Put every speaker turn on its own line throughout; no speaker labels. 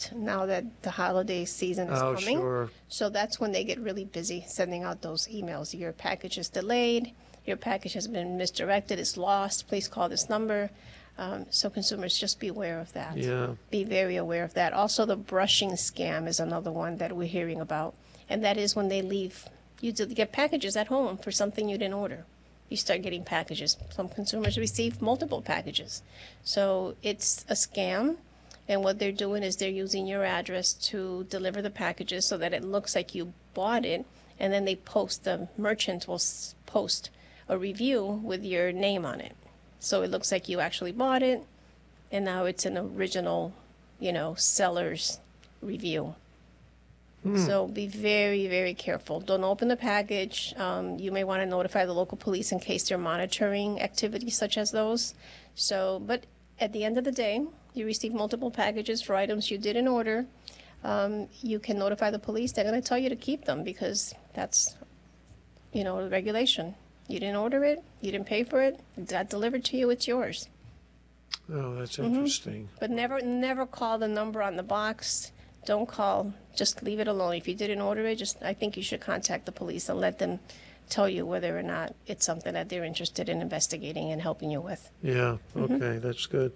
alert now that the holiday season is coming.
Sure.
So that's when they get really busy sending out those emails. Your package is delayed. Your package has been misdirected. It's lost. Please call this number. So consumers, just be aware of that.
Yeah.
Be very aware of that. Also, the brushing scam is another one that we're hearing about. And that is when they leave, you get packages at home for something you didn't order. You start getting packages. Some consumers receive multiple packages. So it's a scam. And what they're doing is they're using your address to deliver the packages so that it looks like you bought it. And then the merchant will post a review with your name on it. So it looks like you actually bought it. And now it's an original, seller's review. So be very, very careful. Don't open the package. You may want to notify the local police in case they're monitoring activities such as those. So, but at the end of the day, you receive multiple packages for items you didn't order. You can notify the police. They're going to tell you to keep them because that's, the regulation. You didn't order it. You didn't pay for it. It got delivered to you. It's yours.
Oh, that's interesting.
But never call the number on the box. Don't call. Just leave it alone. If you didn't order it, I think you should contact the police and let them tell you whether or not it's something that they're interested in investigating and helping you with.
Yeah. Okay, that's good.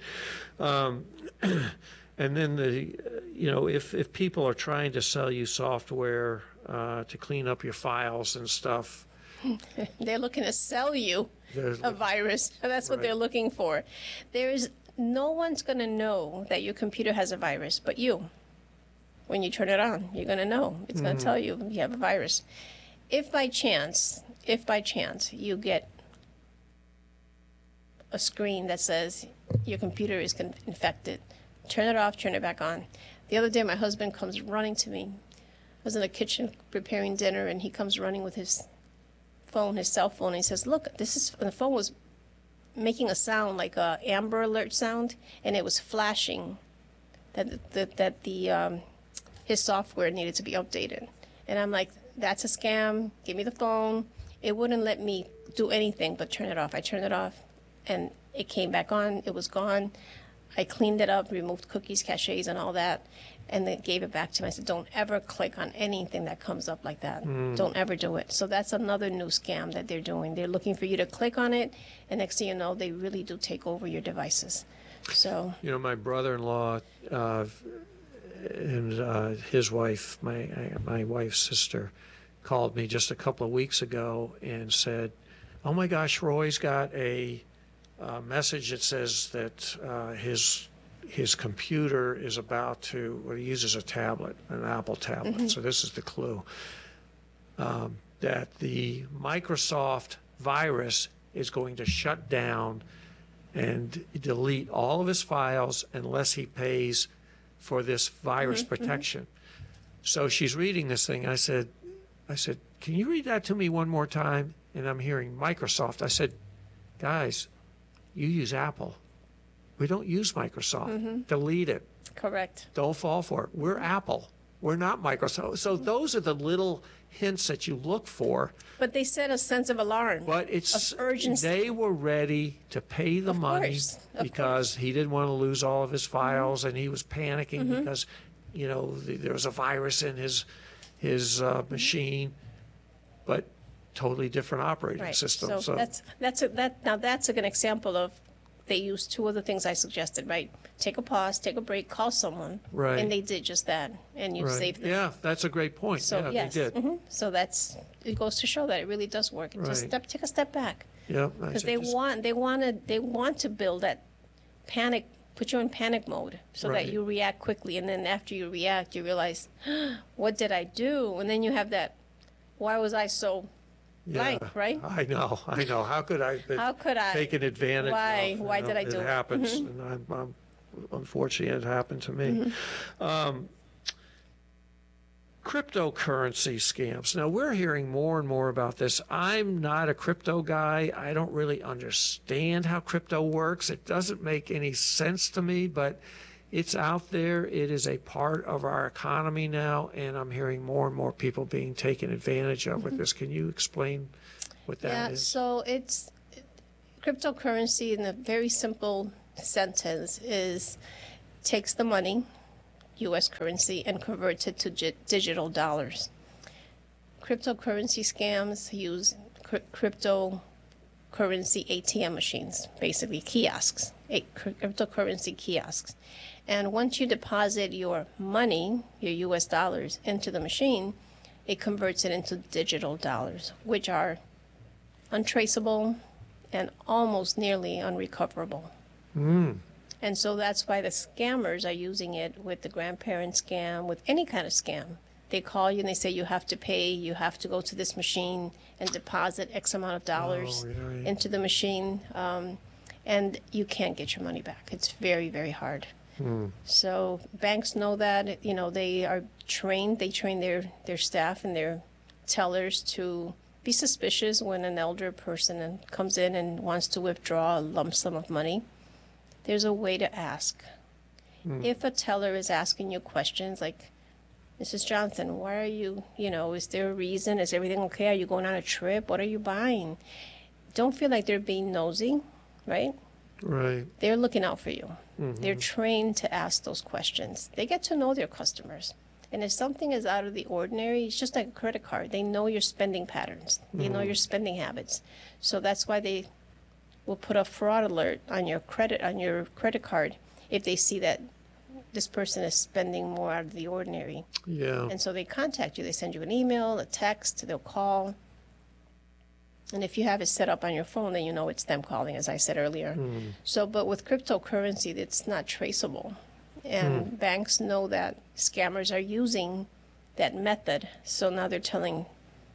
And then if people are trying to sell you software to clean up your files and stuff,
they're looking to sell you a virus. That's what they're looking for. No one's going to know that your computer has a virus but you. When you turn it on, you're going to know. It's going to tell you have a virus. If by chance you get a screen that says your computer is infected, turn it off, turn it back on. The other day, my husband comes running to me. I was in the kitchen preparing dinner, and he comes running with his cell phone, and he says, "Look, and the phone was making a sound like a Amber Alert sound, and it was flashing that his software needed to be updated." And I'm like, "That's a scam. Give me the phone." It wouldn't let me do anything but turn it off. I turned it off, and it came back on. It was gone. I cleaned it up, removed cookies, caches, and all that, and then gave it back to him. I said, "Don't ever click on anything that comes up like that. Don't ever do it." So that's another new scam that they're doing. They're looking for you to click on it, and next thing you know, they really do take over your devices. So
my brother-in-law and his wife, my wife's sister, called me just a couple of weeks ago and said, "Oh my gosh, Roy's got a message that says that his computer is about to," well, he uses a tablet, an Apple tablet, so this is the clue, that the Microsoft virus is going to shut down and delete all of his files unless he pays for this virus protection. So she's reading this thing. I said, "Can you read that to me one more time?" And I'm hearing Microsoft. I said, "Guys, you use Apple. We don't use Microsoft. Delete it.
correct.
Don't fall for it. We're Apple. We're not Microsoft." So those are the little hints that you look for.
But they set a sense of alarm,
But it's
of urgency.
they were ready to pay the money because he didn't want to lose all of his files, and he was panicking because there was a virus in his machine, but totally different operating system.
So that's a good example of, they used two of the things I suggested, right? Take a pause, take a break, call someone,
Right.
and they did just that, and you saved them.
Yeah, that's a great point.
So
yeah,
yes,
they did.
So it goes to show that it really does work. Just
Right.
take a step back,
Yeah,
because they want to build that panic, put you in panic mode, so
Right.
that you react quickly, and then after you react, you realize, what did I do? And then you have that, why was I so blank, right?
I know. How could I have taken advantage of?
Why did I do it?
It happens, and I'm unfortunately, it happened to me. Cryptocurrency scams. Now, we're hearing more and more about this. I'm not a crypto guy. I don't really understand how crypto works. It doesn't make any sense to me, but it's out there. It is a part of our economy now, and I'm hearing more and more people being taken advantage of with this. Can you explain what that is?
So it's cryptocurrency, in a very simple sentence, is takes the money U.S. currency and converts it to digital dollars. Cryptocurrency scams use cryptocurrency ATM machines, basically kiosks, cryptocurrency kiosks. And once you deposit your money, your U.S. dollars, into the machine, it converts it into digital dollars, which are untraceable and almost nearly unrecoverable. And so that's why the scammers are using it with the grandparent scam, with any kind of scam. They call you and they say you have to pay, you have to go to this machine and deposit X amount of dollars into the machine, and you can't get your money back. It's very, very hard. So banks know that, they are trained, they train their staff and their tellers to be suspicious when an elder person comes in and wants to withdraw a lump sum of money. There's a way to ask. If a teller is asking you questions like, Mrs. Johnson, why are you, is there a reason? Is everything okay? Are you going on a trip? What are you buying? Don't feel like they're being nosy, right?
Right.
They're looking out for you. They're trained to ask those questions. They get to know their customers. And if something is out of the ordinary, it's just like a credit card. They know your spending patterns. They know your spending habits. So that's why they will put a fraud alert on your credit card if they see that this person is spending more out of the ordinary.
Yeah.
And so they contact you. They send you an email, a text, they'll call. And if you have it set up on your phone, then you know it's them calling, as I said earlier. So, but with cryptocurrency, it's not traceable. And banks know that scammers are using that method. So now they're telling,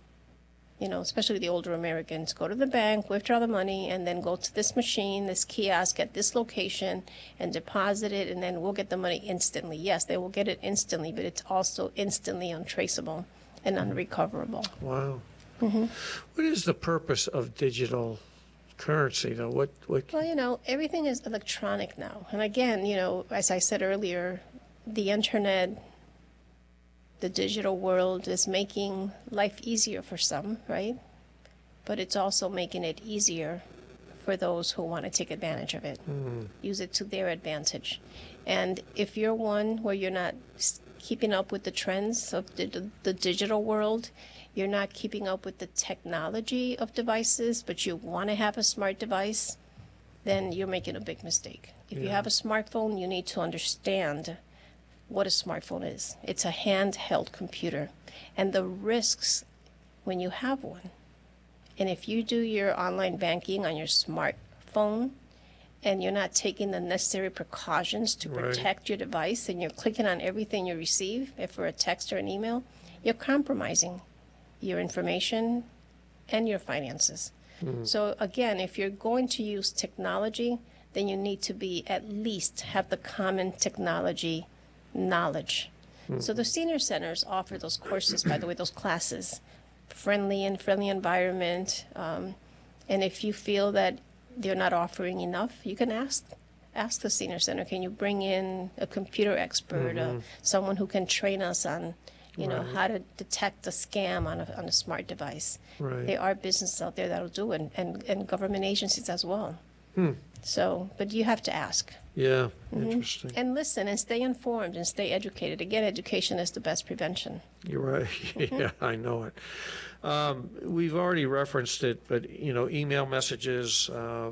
especially the older Americans, go to the bank, withdraw the money, and then go to this machine, this kiosk at this location and deposit it, and then we'll get the money instantly. Yes, they will get it instantly, but it's also instantly untraceable and unrecoverable.
Wow. What is the purpose of digital currency, though? What?
Well, everything is electronic now. And again, as I said earlier, the internet, the digital world is making life easier for some, right? But it's also making it easier for those who want to take advantage of it, use it to their advantage. And if you're one where you're not keeping up with the trends of the digital world, you're not keeping up with the technology of devices, but you want to have a smart device, then you're making a big mistake. If you have a smartphone, you need to understand what a smartphone is. It's a handheld computer. And the risks when you have one, and if you do your online banking on your smartphone and you're not taking the necessary precautions to protect your device and you're clicking on everything you receive, if for a text or an email, you're compromising your information and your finances. So again, if you're going to use technology, then you need to be at least have the common technology knowledge. So the senior centers offer those courses, by the way, those classes, friendly environment. And if you feel that they're not offering enough, you can ask the senior center, can you bring in a computer expert, someone who can train us on how to detect a scam on a smart device. There are businesses out there that'll do it, and government agencies as well. So, but you have to ask.
Yeah, interesting.
And listen and stay informed and stay educated. Again, education is the best prevention.
You're right. Yeah, I know it. We've already referenced it, but, email messages,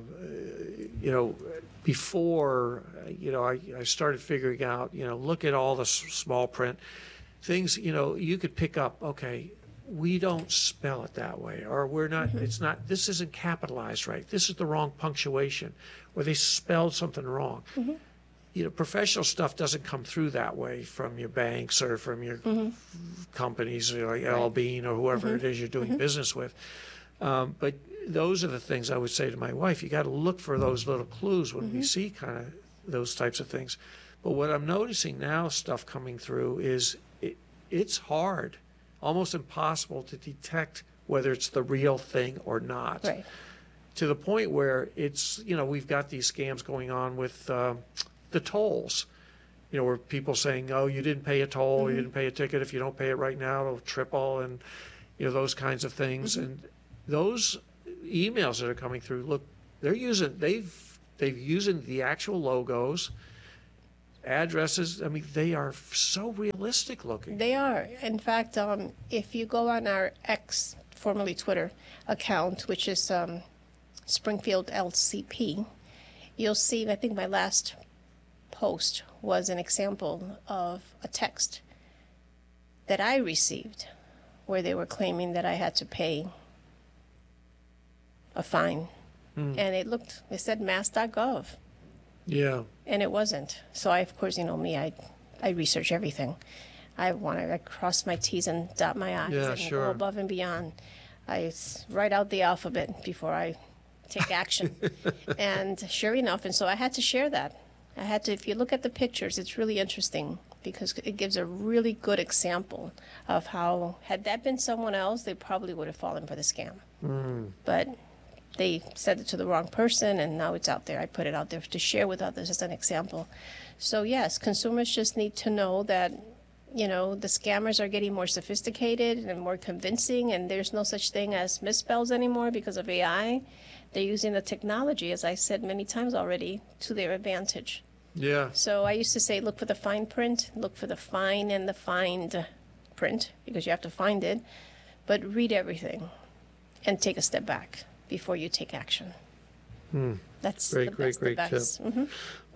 before, I started figuring out, look at all the small print. Things, you could pick up, okay, we don't spell it that way, or we're not, this isn't capitalized right. This is the wrong punctuation, or they spelled something wrong. Professional stuff doesn't come through that way from your banks or from your companies, like L. Bean or whoever it is you're doing business with. But those are the things I would say to my wife. You got to look for those little clues when we see kind of those types of things. But what I'm noticing now, stuff coming through, is it's hard, almost impossible to detect whether it's the real thing or not.
Right.
To the point where it's, we've got these scams going on with the tolls, where people saying, oh, you didn't pay a toll, you didn't pay a ticket. If you don't pay it right now, it'll triple, and, those kinds of things. And those emails that are coming through, look, they've using the actual logos addresses. I mean, they are so realistic looking.
They are. In fact, if you go on our X, formerly Twitter, account, which is Springfield LCP, you'll see, I think my last post was an example of a text that I received where they were claiming that I had to pay a fine. And it said mass.gov.
Yeah.
And it wasn't. So I, of course, you know me, I research everything. I cross my T's and dot my I's
Yeah,
and
sure.
go above and beyond. I write out the alphabet before I take action. And sure enough, and so I had to share that. I had to, if you look at the pictures, it's really interesting because it gives a really good example of how, had that been someone else, they probably would have fallen for the scam. But they sent it to the wrong person, and now it's out there. I put it out there to share with others as an example. So yes, consumers just need to know that, you know, the scammers are getting more sophisticated and more convincing, and there's no such thing as misspells anymore because of AI. They're using the technology, as I said many times already, to their advantage.
Yeah.
So I used to say, look for the fine print, look for the fine and the find print, because you have to find it, but read everything and take a step back before you take action. That's
Great,
the
great,
best
great
advice.
tip.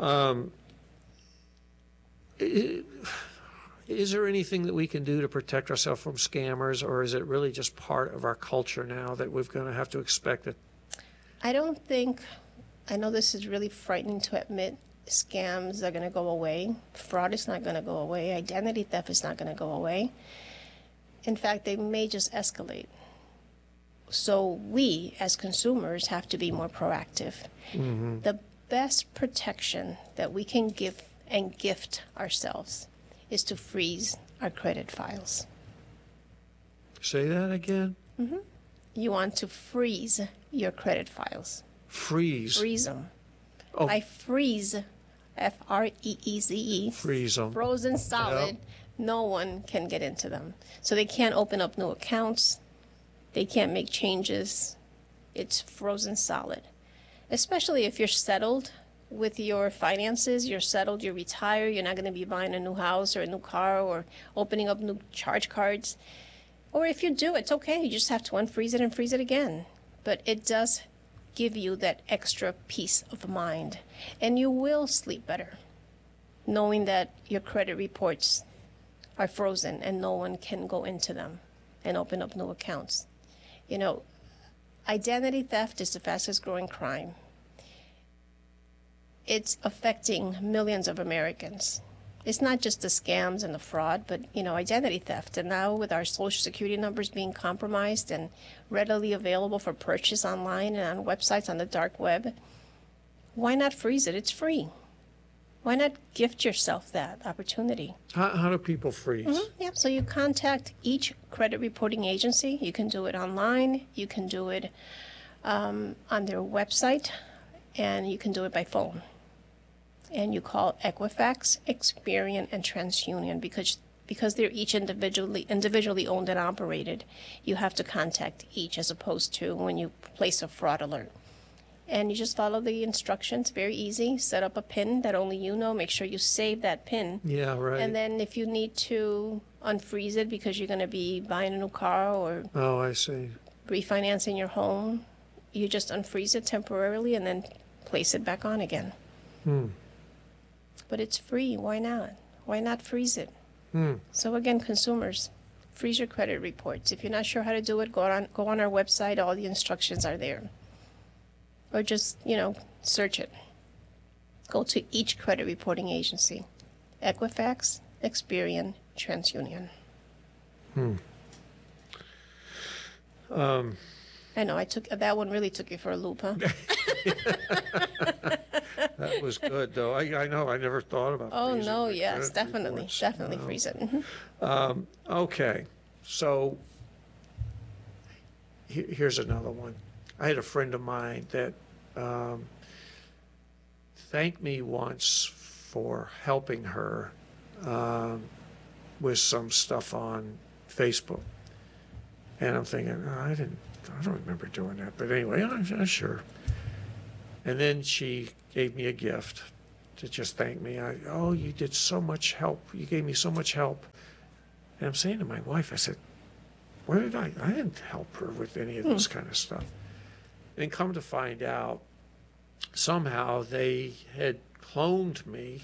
Is there anything that we can do to protect ourselves from scammers, or is it really just part of our culture now that we're going to have to expect it?
I don't think, I know this is really frightening to admit, scams are going to go away. Fraud is not going to go away. Identity theft is not going to go away. In fact, they may just escalate. So we, as consumers, have to be more proactive. The best protection that we can give and gift ourselves is to freeze our credit files.
Say that again?
You want to freeze your credit files.
Freeze.
Freeze them.
Oh.
By freeze, F-R-E-E-Z-E,
Freeze them.
frozen solid,
Yep.
no one can get into them. So they can't open up new accounts. They can't make changes. It's frozen solid. Especially if you're settled with your finances, you're settled, you retire, you're not going to be buying a new house or a new car or opening up new charge cards. Or if you do, it's okay. You just have to unfreeze it and freeze it again. But it does give you that extra peace of mind. And you will sleep better knowing that your credit reports are frozen and no one can go into them and open up new accounts. You know, identity theft is the fastest growing crime. It's affecting millions of Americans. It's not just the scams and the fraud, but, you know, identity theft. And now with our social security numbers being compromised and readily available for purchase online and on websites on the dark web, why not freeze it? It's free. Why not gift yourself that opportunity?
How do people freeze?
Yep. So you contact each credit reporting agency. You can do it online. You can do it on their website, and you can do it by phone. And you call Equifax, Experian, and TransUnion because they're each individually owned and operated. You have to contact each as opposed to when you place a fraud alert. And you just follow the instructions, very easy. Set up a PIN that only you know. Make sure you save that PIN.
Yeah, right.
And then if you need to unfreeze it because you're going to be buying a new car or
Oh, I see.
refinancing your home, you just unfreeze it temporarily and then place it back on again. But it's free. Why not? Why not freeze it? So again, consumers, freeze your credit reports. If you're not sure how to do it, go on our website. All the instructions are there. Or just, you know, search it. Go to each credit reporting agency. Equifax, Experian, TransUnion. I know, that one really took you for a loop, huh?
That was good, though. I know, I never thought about
Oh,
freezing
no,
the
yes,
credit
definitely.
reports.
Definitely
Wow.
freeze it.
Okay, so here's another one. I had a friend of mine that thanked me once for helping her with some stuff on Facebook. And I'm thinking, oh, I don't remember doing that. But anyway, I'm sure. And then she gave me a gift to just thank me. Oh, you did so much help. You gave me so much help. And I'm saying to my wife, I said, where did I didn't help her with any of this kind of stuff. And come to find out, somehow they had cloned me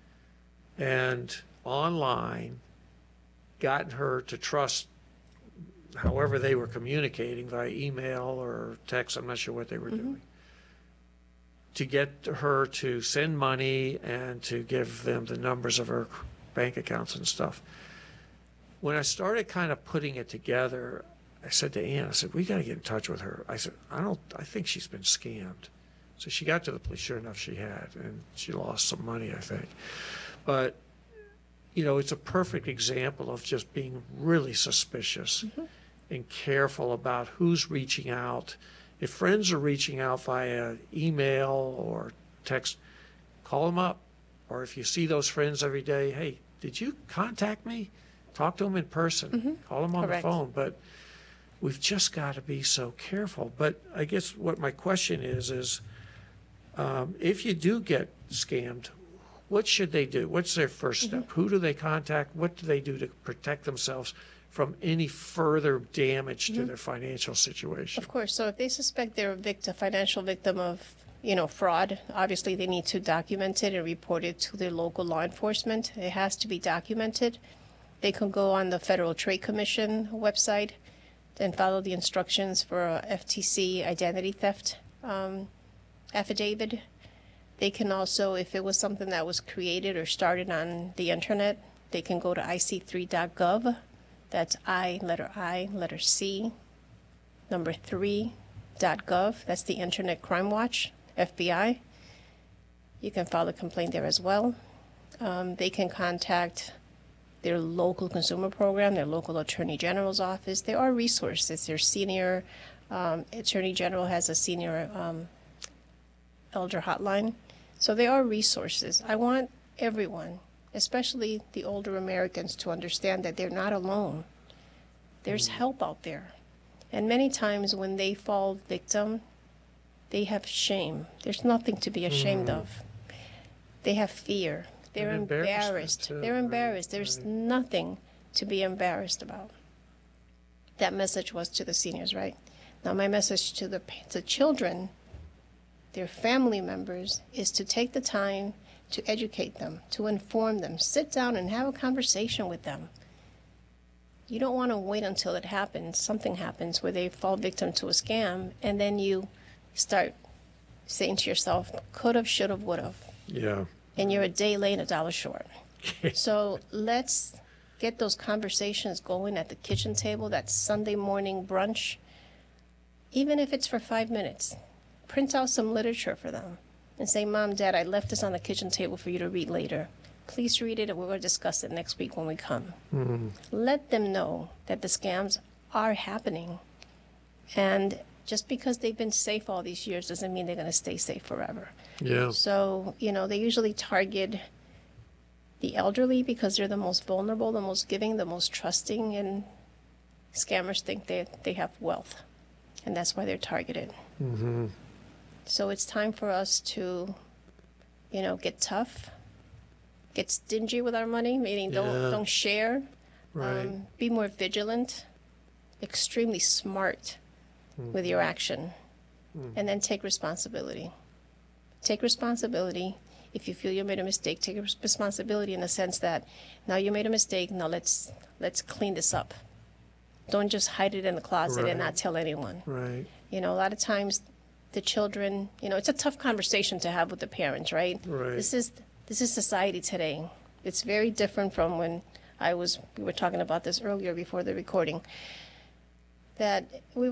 and online gotten her to trust however they were communicating via email or text, I'm not sure what they were doing, to get her to send money and to give them the numbers of her bank accounts and stuff. When I started kind of putting it together, I said to Ann, I said, we got to get in touch with her. I said, I think she's been scammed. So she got to the police. Sure enough, she had, and she lost some money, I think. But, it's a perfect example of just being really suspicious and careful about who's reaching out. If friends are reaching out via email or text, call them up. Or if you see those friends every day, hey, did you contact me? Talk to them in person. Call them on
Correct.
the phone. But we've just got to be so careful. But I guess what my question is if you do get scammed, what should they do? What's their first step? Who do they contact? What do they do to protect themselves from any further damage to their financial situation?
Of course. So if they suspect they're a financial victim of, fraud, obviously they need to document it and report it to their local law enforcement. It has to be documented. They can go on the Federal Trade Commission website and follow the instructions for a FTC identity theft affidavit. They can also, if it was something that was created or started on the internet, they can go to ic3.gov. That's letter C, number 3.gov. That's the Internet Crime Watch, FBI. You can file a complaint there as well. They can contact their local consumer program, their local attorney general's office. There are resources. Their senior attorney general has a senior elder hotline. So there are resources. I want everyone, especially the older Americans, to understand that they're not alone. There's help out there. And many times when they fall victim, they have shame. There's nothing to be ashamed of. They have fear. They're
And
embarrassed.
too,
They're
right,
embarrassed. There's
right.
nothing to be embarrassed about. That message was to the seniors, right? Now my message to the children, their family members, is to take the time to educate them, to inform them, sit down and have a conversation with them. You don't want to wait until it happens, something happens where they fall victim to a scam, and then you start saying to yourself, could have, should have, would have.
Yeah.
And you're a day late, $1 short. So let's get those conversations going at the kitchen table, that Sunday morning brunch, even if it's for 5 minutes. Print out some literature for them and say, Mom, Dad, I left this on the kitchen table for you to read later. Please read it, and we're going to discuss it next week when we come. Let them know that the scams are happening. And just because they've been safe all these years doesn't mean they're going to stay safe forever.
Yeah.
So, they usually target the elderly because they're the most vulnerable, the most giving, the most trusting, and scammers think they have wealth. And that's why they're targeted. So it's time for us to, get tough, get stingy with our money, meaning don't share,
Right.
be more vigilant, extremely smart with your action, and then take responsibility. Take responsibility. If you feel you made a mistake, take responsibility in the sense that now you made a mistake, now let's clean this up. Don't just hide it in the closet and
Right.
not tell anyone.
Right.
A lot of times the children, it's a tough conversation to have with the parents, right?
Right.
This is society today. It's very different from when we were talking about this earlier before the recording, that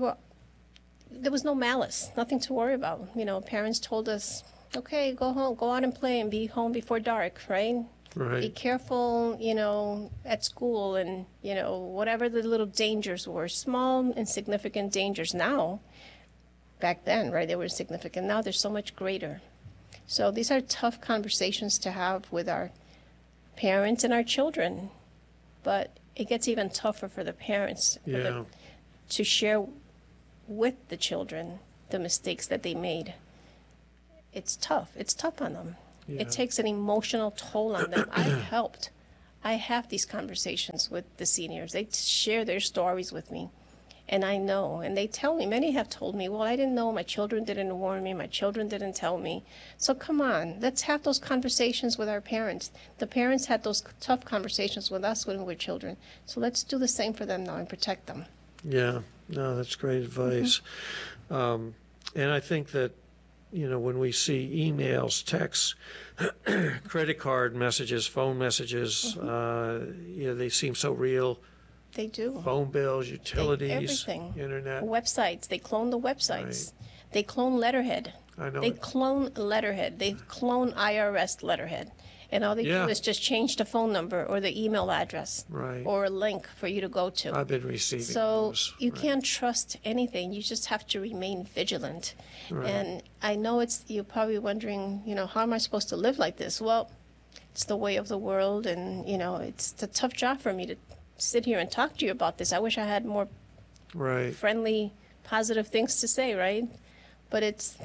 there was no malice, nothing to worry about. Parents told us, okay, go home, go out and play and be home before dark, right? Be
Right.
careful, at school and, whatever the little dangers were, small insignificant dangers now. Back then, right, they were significant. Now they're so much greater. So these are tough conversations to have with our parents and our children. But it gets even tougher for the parents
Yeah.
to share with the children the mistakes that they made. It's tough. It's tough on them.
Yeah.
It takes an emotional toll on them. I have these conversations with the seniors. They share their stories with me. And I know, and they tell me, many have told me, well, I didn't know, my children didn't warn me, my children didn't tell me. So come on, let's have those conversations with our parents. The parents had those tough conversations with us when we were children. So let's do the same for them now and protect them.
Yeah, no, that's great advice. And I think that, when we see emails, texts, credit card messages, phone messages, they seem so real.
They do.
Phone bills, utilities,
everything.
internet.
Websites, they clone the websites.
Right.
They clone letterhead.
I know.
They clone letterhead. They clone IRS letterhead. And all they
Yeah.
do is just change the phone number or the email address
Right.
or a link for you to go to.
I've been receiving
So
those.
you
Right.
can't trust anything. You just have to remain vigilant.
Right.
And I know you're probably wondering, how am I supposed to live like this? Well, it's the way of the world, and it's a tough job for me to sit here and talk to you about this. I wish I had more
Right.
friendly, positive things to say, right? But it's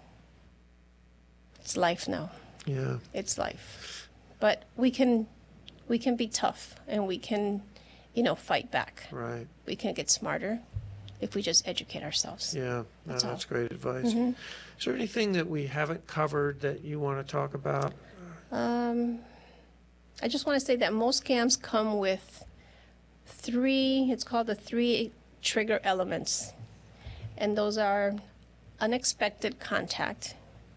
life now.
Yeah.
It's life. But we can be tough, and we can, fight back.
Right.
We can get smarter if we just educate ourselves.
Yeah. No,
That's
that's
all.
great advice. Is there anything that we haven't covered that you want to talk about?
I just want to say that most scams come with it's called the 3 trigger elements. And those are unexpected contact,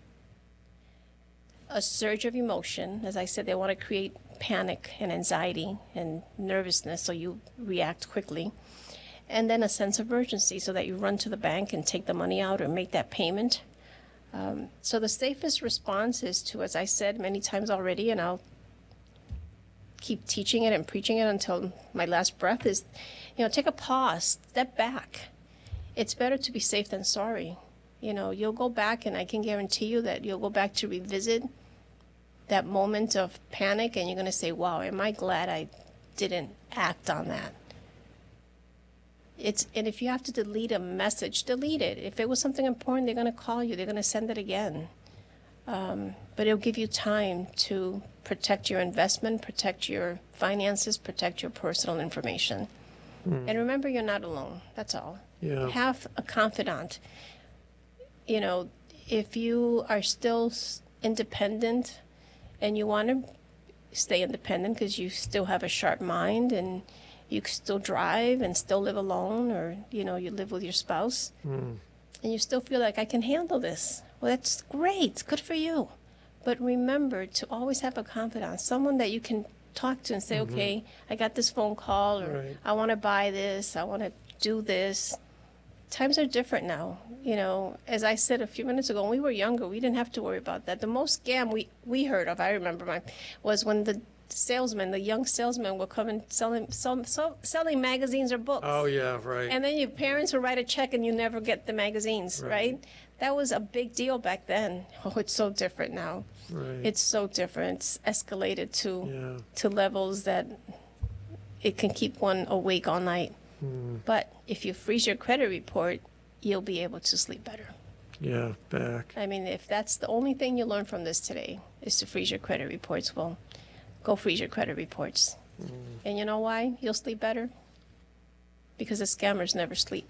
a surge of emotion. As I said, they want to create panic and anxiety and nervousness so you react quickly. And then a sense of urgency so that you run to the bank and take the money out or make that payment. So the safest response is to, as I said many times already, and I'll keep teaching it and preaching it until my last breath, is, take a pause, step back. It's better to be safe than sorry. You'll go back, and I can guarantee you that you'll go back to revisit that moment of panic, and you're going to say, wow, am I glad I didn't act on that? And if you have to delete a message, delete it. If it was something important, they're going to call you. They're going to send it again. But it'll give you time to protect your investment, protect your finances, protect your personal information. And remember, you're not alone. That's all.
Yeah.
Have a confidant. If you are still independent and you want to stay independent because you still have a sharp mind and you can still drive and still live alone, or, you live with your spouse, and you still feel like, I can handle this. Well, that's great. Good for you. But remember to always have a confidant, someone that you can talk to and say, okay, I got this phone call, or
Right.
I want to buy this, I want to do this. Times are different now. As I said a few minutes ago, when we were younger, we didn't have to worry about that. The most scam we heard of, I remember was when the young salesmen will come and selling magazines or books.
Oh, yeah, right.
And then your parents will write a check and you never get the magazines, right? That was a big deal back then. Oh, it's so different now.
Right.
It's so different. It's escalated
Yeah.
to levels that it can keep one awake all night. But if you freeze your credit report, you'll be able to sleep better.
Yeah, back.
I mean, if that's the only thing you learn from this today is to freeze your credit reports, well, go freeze your credit reports. And you know why you'll sleep better? Because the scammers never sleep.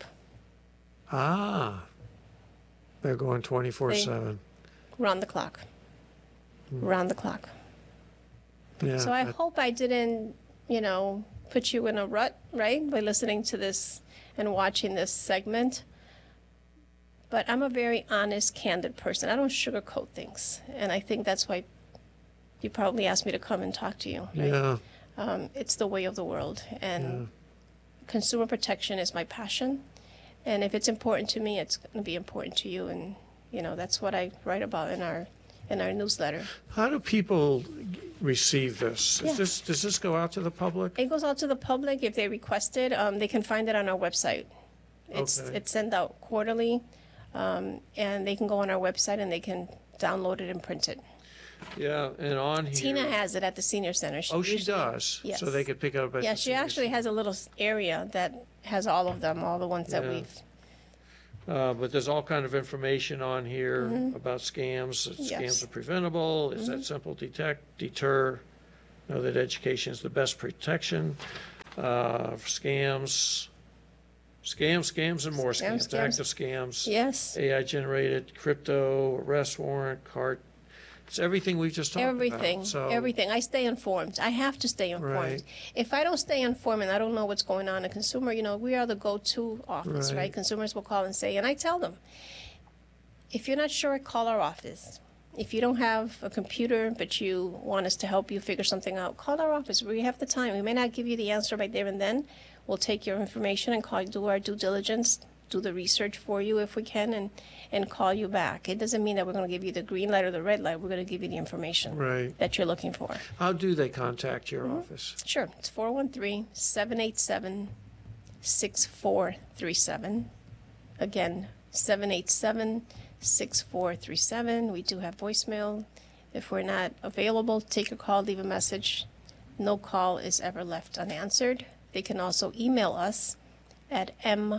Ah. They're going 24/7.
Round the clock. Round the clock.
Yeah.
So I hope I didn't, put you in a rut, right, by listening to this and watching this segment. But I'm a very honest, candid person. I don't sugarcoat things. And I think that's why you probably asked me to come and talk to you. Right?
Yeah.
It's the way of the world. And consumer protection is my passion. And if it's important to me, it's going to be important to you. And, that's what I write about in our newsletter.
How do people receive this?
Yeah.
Does this go out to the public?
It goes out to the public if they request it. They can find it on our website.
Okay.
It's sent out quarterly, and they can go on our website and they can download it and print it.
Yeah, and on here.
Tina has it at the senior center.
Oh, she does?
Yes.
So they could pick it up at
Yeah,
the
she
senior
actually
center.
has a little area that has all of them, all the ones that
Yeah.
we've.
But there's all kind of information on here about scams. That
Yes.
Scams are preventable. Is that simple? Deter. Know that education is the best protection. Scams, and more scams.
Scams.
Active scams.
Yes.
AI generated crypto, arrest warrant, cart. It's everything we've just talked
Everything,
about. So,
everything. I stay informed. I have to stay informed.
Right.
If I don't stay informed and I don't know what's going on, a consumer, we are the go-to office,
Right.
right? Consumers will call and say, and I tell them, if you're not sure, call our office. If you don't have a computer, but you want us to help you figure something out, call our office. We have the time. We may not give you the answer right there and then. We'll take your information and do our due diligence, do the research for you if we can, and call you back. It doesn't mean that we're going to give you the green light or the red light. We're going to give you the information
Right.
that you're looking for.
How do they contact your office?
Sure. It's 413-787-6437. Again, 787-6437. We do have voicemail. If we're not available, take a call, leave a message. No call is ever left unanswered. They can also email us at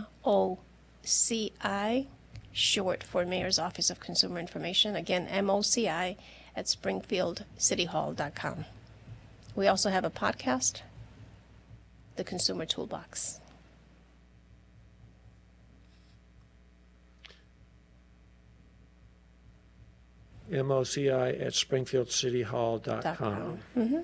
MOCI, short for Mayor's Office of Consumer Information. Again, MOCI at springfieldcityhall.com. We also have a podcast, The Consumer Toolbox.
MOCI at springfieldcityhall.com.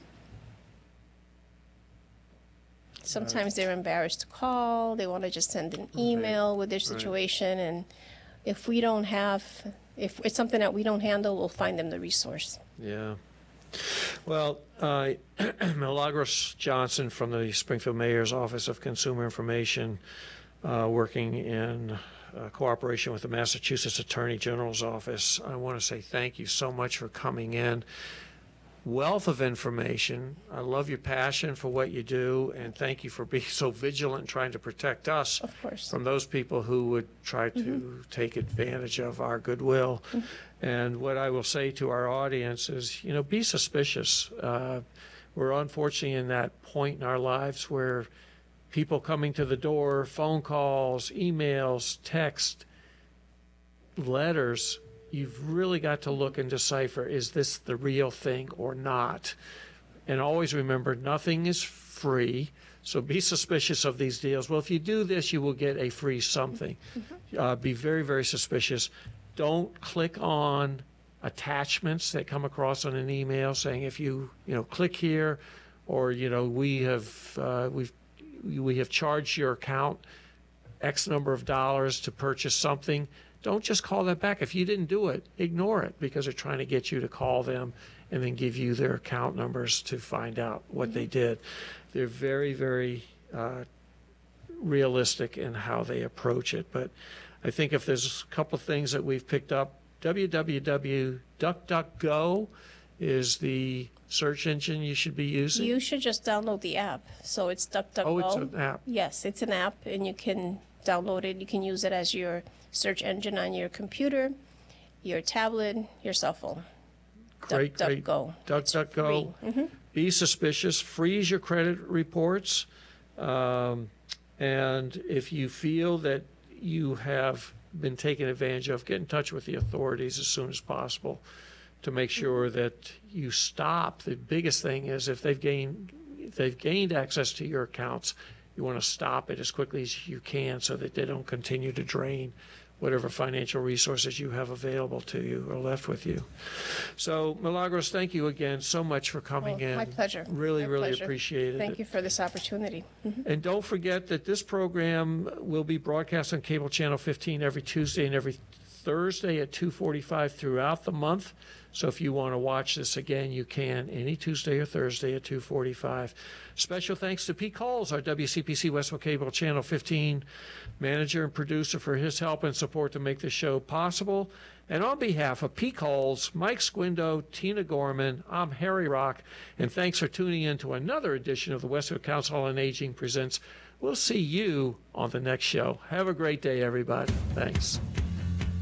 Sometimes they're embarrassed to call. They want to just send an email with their
right.
situation. And if if it's something that we don't handle, we'll find them the resource.
Yeah. Well, Milagros Johnson from the Springfield Mayor's Office of Consumer Information, working in cooperation with the Massachusetts Attorney General's Office. I want to say thank you so much for coming in. Wealth of information. I love your passion for what you do, and thank you for being so vigilant and trying to protect us
Of course.
from those people who would try to take advantage of our goodwill. And what I will say to our audience is, be suspicious. We're unfortunately in that point in our lives where people coming to the door, phone calls, emails, text, letters, you've really got to look and decipher, is this the real thing or not? And always remember, nothing is free, so be suspicious of these deals. Well, if you do this, you will get a free something. Be very, very suspicious. Don't click on attachments that come across on an email saying, if you click here, or we have charged your account X number of dollars to purchase something. Don't just call that back. If you didn't do it, ignore it, because they're trying to get you to call them and then give you their account numbers to find out what they did. They're very, very realistic in how they approach it. But I think if there's a couple of things that we've picked up, DuckDuckGo is the search engine you should be using.
You should just download the app. So it's DuckDuckGo.
Oh, it's an app.
Yes, it's an app, and you can download it. You can use it as your search engine on your computer, your tablet, your cell phone.
Great.
DuckDuckGo.
DuckDuckGo. Be suspicious. Freeze your credit reports. And if you feel that you have been taken advantage of, get in touch with the authorities as soon as possible to make sure that you stop. The biggest thing is if they've gained access to your accounts, you want to stop it as quickly as you can so that they don't continue to drain whatever financial resources you have available to you or left with you. So, Milagros, thank you again so much for coming in.
My pleasure.
Really,
My
really
pleasure.
appreciate it.
Thank you for this opportunity.
And don't forget that this program will be broadcast on Cable Channel 15 every Tuesday and every Thursday at 2:45 throughout the month. So if you want to watch this again, you can any Tuesday or Thursday at 2:45. Special thanks to Pete Coles, our WCPC Westwood Cable Channel 15 manager and producer, for his help and support to make this show possible. And on behalf of Pete Coles, Mike Squindo, Tina Gorman, I'm Harry Rock, and thanks for tuning in to another edition of the Westwood Council on Aging Presents. We'll see you on the next show. Have a great day, everybody. Thanks.